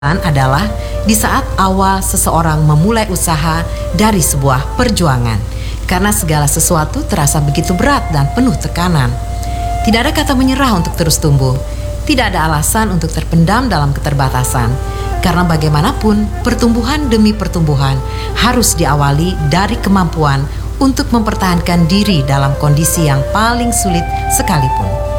adalah di saat awal seseorang memulai usaha dari sebuah perjuangan, karena segala sesuatu terasa begitu berat dan penuh tekanan. Tidak ada kata menyerah untuk terus tumbuh, tidak ada alasan untuk terpendam dalam keterbatasan, karena bagaimanapun pertumbuhan demi pertumbuhan harus diawali dari kemampuan untuk mempertahankan diri dalam kondisi yang paling sulit sekalipun.